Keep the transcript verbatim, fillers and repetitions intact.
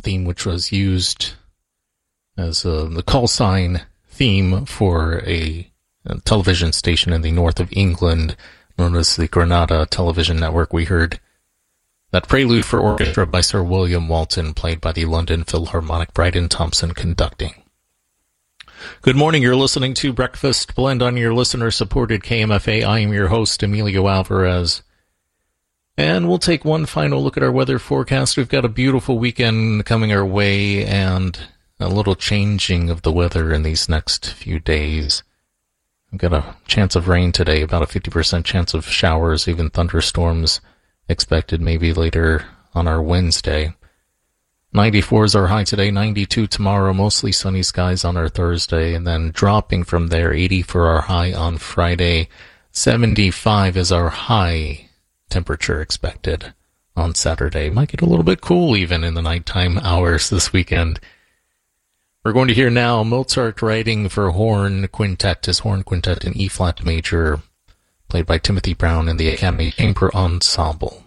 theme which was used as uh, the call sign theme for a, a television station in the north of England known as the Granada Television Network. We heard that Prelude for Orchestra by Sir William Walton, played by the London Philharmonic, Bryden Thompson conducting. Good morning, you're listening to Breakfast Blend on your listener-supported K M F A. I am your host, Emilio Alvarez. And we'll take one final look at our weather forecast. We've got a beautiful weekend coming our way and a little changing of the weather in these next few days. We've got a chance of rain today, about a fifty percent chance of showers, even thunderstorms expected maybe later on our Wednesday. ninety-four is our high today, ninety-two tomorrow, mostly sunny skies on our Thursday, and then dropping from there, eighty for our high on Friday, seventy-five is our high temperature expected on Saturday. Might get a little bit cool even in the nighttime hours this weekend. We're going to hear now Mozart writing for horn quintet, his horn quintet in E-flat major, played by Timothy Brown and the Academy Chamber Ensemble.